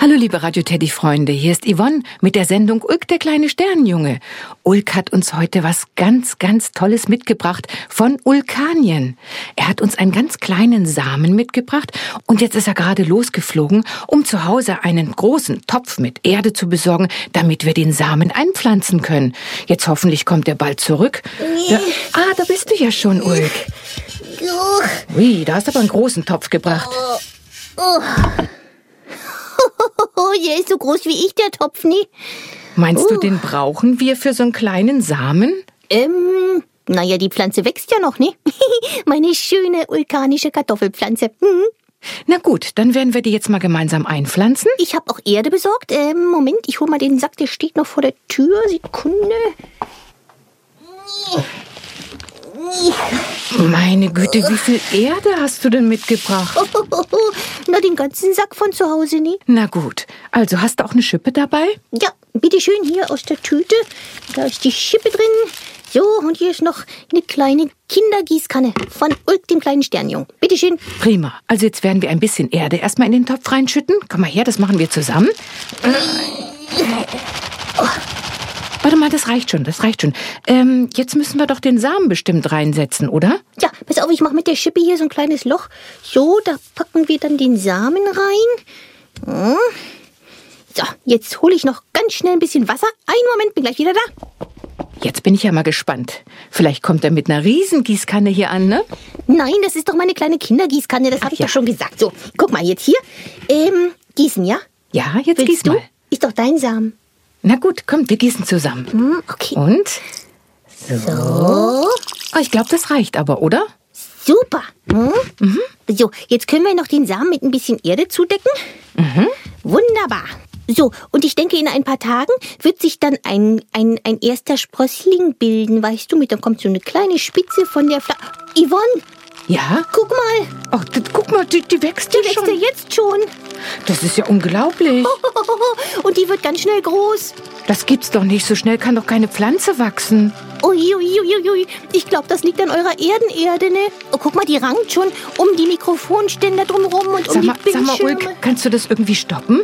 Hallo liebe Radio-Teddy-Freunde, hier ist Yvonne mit der Sendung Ulk, der kleine Sternenjunge. Ulk hat uns heute was ganz, ganz Tolles mitgebracht von Ulkanien. Er hat uns einen ganz kleinen Samen mitgebracht und jetzt ist er gerade losgeflogen, um zu Hause einen großen Topf mit Erde zu besorgen, damit wir den Samen einpflanzen können. Jetzt hoffentlich kommt er bald zurück. Da bist du ja schon, Ulk. Ui, da hast du aber einen großen Topf gebracht. Der ist so groß wie ich, der Topf, nie. Meinst du, den brauchen wir für so einen kleinen Samen? Naja, die Pflanze wächst ja noch, ne? Meine schöne vulkanische Kartoffelpflanze. Na gut, dann werden wir die jetzt mal gemeinsam einpflanzen. Ich habe auch Erde besorgt. Moment, ich hol mal den Sack, der steht noch vor der Tür. Sekunde. Meine Güte, wie viel Erde hast du denn mitgebracht? Na, den ganzen Sack von zu Hause, nie. Na gut, also hast du auch eine Schippe dabei? Ja, bitteschön, hier aus der Tüte. Da ist die Schippe drin. So, und hier ist noch eine kleine Kindergießkanne von Ulk, dem kleinen Sternjungen. Bitteschön. Prima, also jetzt werden wir ein bisschen Erde erstmal in den Topf reinschütten. Komm mal her, das machen wir zusammen. Warte mal, das reicht schon. Jetzt müssen wir doch den Samen bestimmt reinsetzen, oder? Ja, pass auf, ich mache mit der Schippe hier so ein kleines Loch. So, da packen wir dann den Samen rein. So, jetzt hole ich noch ganz schnell ein bisschen Wasser. Einen Moment, bin gleich wieder da. Jetzt bin ich ja mal gespannt. Vielleicht kommt er mit einer Riesengießkanne hier an, ne? Nein, das ist doch meine kleine Kindergießkanne, das habe ich doch schon gesagt. So, guck mal jetzt hier. Gießen, ja? Ja, jetzt Willst gieß du? mal. Ist doch dein Samen. Na gut, komm, wir gießen zusammen. Okay. Und? So. Oh, ich glaube, das reicht aber, oder? Super. So, jetzt können wir noch den Samen mit ein bisschen Erde zudecken. Wunderbar. So, und ich denke, in ein paar Tagen wird sich dann ein erster Sprössling bilden, weißt du, dann kommt so eine kleine Spitze von der Yvonne, Ja? guck mal, Oh, guck mal, die wächst die ja wächst schon. ja jetzt schon. Das ist ja unglaublich. Und die wird ganz schnell groß. Das gibt's doch nicht. So schnell kann doch keine Pflanze wachsen. Uiuiuiui, ich glaube, das liegt an eurer Erdenerde, ne? Oh, guck mal, die rankt schon um die Mikrofonständer drumherum und um Sag die mal, Bildschirme. Ulk, kannst du das irgendwie stoppen?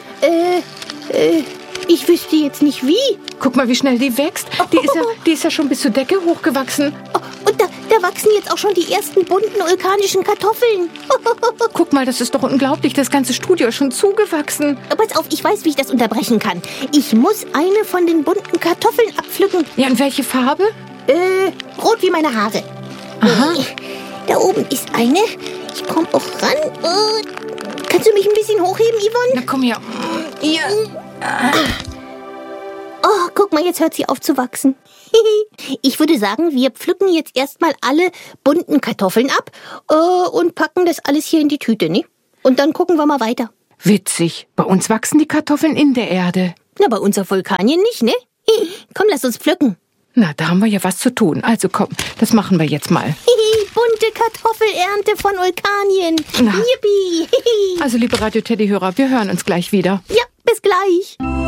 Ich wüsste jetzt nicht wie. Guck mal, wie schnell die wächst. Die ist ja schon bis zur Decke hochgewachsen. Oh, und da wachsen jetzt auch schon die ersten bunten vulkanischen Kartoffeln. Guck mal, das ist doch unglaublich. Das ganze Studio ist schon zugewachsen. Pass auf, ich weiß, wie ich das unterbrechen kann. Ich muss eine von den bunten Kartoffeln abpflücken. Ja, und welche Farbe? Rot wie meine Haare. Aha. Da oben ist eine. Ich komme auch ran. Kannst du mich ein bisschen hochheben, Yvonne? Na komm her. Hier. Oh, guck mal, jetzt hört sie auf zu wachsen. Ich würde sagen, wir pflücken jetzt erstmal alle bunten Kartoffeln ab und packen das alles hier in die Tüte, ne? Und dann gucken wir mal weiter. Witzig. Bei uns wachsen die Kartoffeln in der Erde. Na, bei unser Vulkanien nicht, ne? Komm, lass uns pflücken. Na, da haben wir ja was zu tun. Also komm, das machen wir jetzt mal. Bunte Kartoffelernte von Vulkanien. Na. Yippie. Also liebe Radio-Teddy-Hörer, wir hören uns gleich wieder. Ja, bis gleich.